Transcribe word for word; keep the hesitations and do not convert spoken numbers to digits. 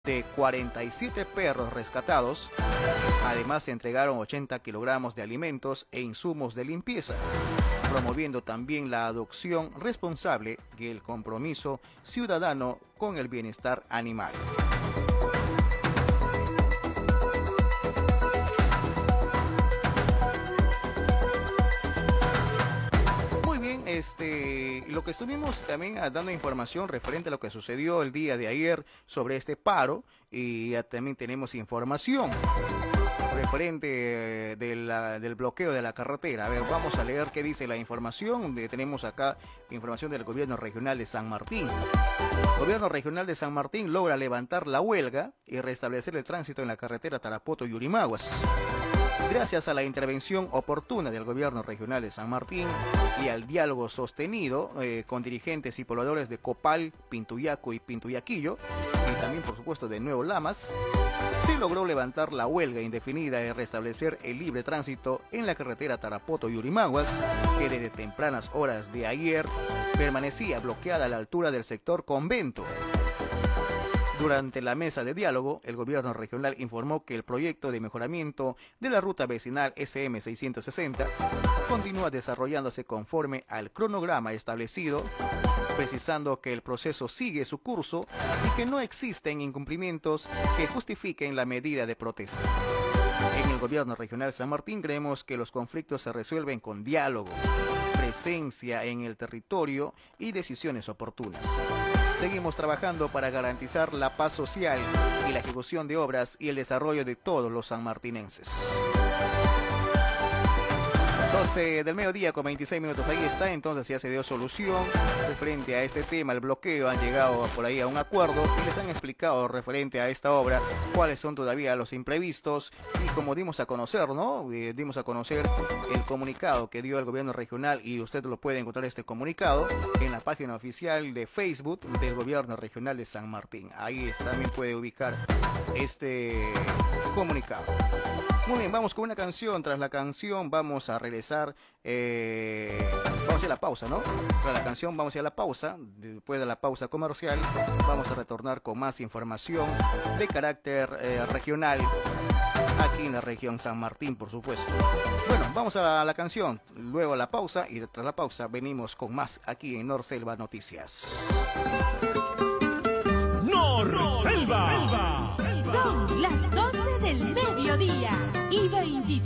de cuarenta y siete perros rescatados. Además, se entregaron ochenta kilogramos de alimentos e insumos de limpieza, promoviendo también la adopción responsable y el compromiso ciudadano con el bienestar animal. Este, lo que estuvimos también dando información referente a lo que sucedió el día de ayer sobre este paro, y ya también tenemos información referente de la, del bloqueo de la carretera. A ver, vamos a leer qué dice la información. De, tenemos acá información del gobierno regional de San Martín. El gobierno regional de San Martín logra levantar la huelga y restablecer el tránsito en la carretera Tarapoto-Yurimaguas. Gracias a la intervención oportuna del gobierno regional de San Martín y al diálogo sostenido eh, con dirigentes y pobladores de Copal, Pintuyaco y Pintuyaquillo, y también por supuesto de Nuevo Lamas, se logró levantar la huelga indefinida y restablecer el libre tránsito en la carretera Tarapoto-Yurimaguas, que desde tempranas horas de ayer permanecía bloqueada a la altura del sector Convento. Durante la mesa de diálogo, el gobierno regional informó que el proyecto de mejoramiento de la ruta vecinal S M seiscientos sesenta continúa desarrollándose conforme al cronograma establecido, precisando que el proceso sigue su curso y que no existen incumplimientos que justifiquen la medida de protesta. En el gobierno regional San Martín creemos que los conflictos se resuelven con diálogo, presencia en el territorio y decisiones oportunas. Seguimos trabajando para garantizar la paz social y la ejecución de obras y el desarrollo de todos los sanmartinenses. doce del mediodía con veintiséis minutos, ahí está, entonces ya se dio solución referente a este tema, el bloqueo, han llegado por ahí a un acuerdo y les han explicado referente a esta obra cuáles son todavía los imprevistos, y como dimos a conocer, ¿no? Eh, dimos a conocer el comunicado que dio el gobierno regional, y usted lo puede encontrar este comunicado en la página oficial de Facebook del gobierno regional de San Martín. Ahí está, también puede ubicar este comunicado. Muy bien, vamos con una canción. Tras la canción vamos a regresar, eh, vamos a hacer la pausa, ¿no? Tras la canción vamos a hacer la pausa. Después de la pausa comercial vamos a retornar con más información de carácter eh, regional aquí en la región San Martín, por supuesto. Bueno, vamos a la, a la canción, luego a la pausa, y tras la pausa venimos con más aquí en Norselva Noticias. Norselva. Son las doce del mediodía y veinticinco.